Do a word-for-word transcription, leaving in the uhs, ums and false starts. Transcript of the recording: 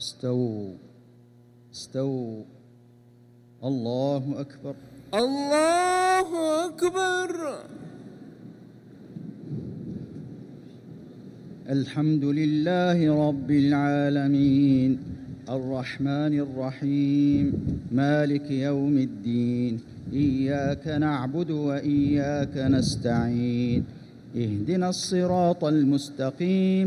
استووا استووا. الله أكبر. الله أكبر. الحمد لله رب العالمين الرحمن الرحيم مالك يوم الدين إياك نعبد وإياك نستعين اهدنا الصراط المستقيم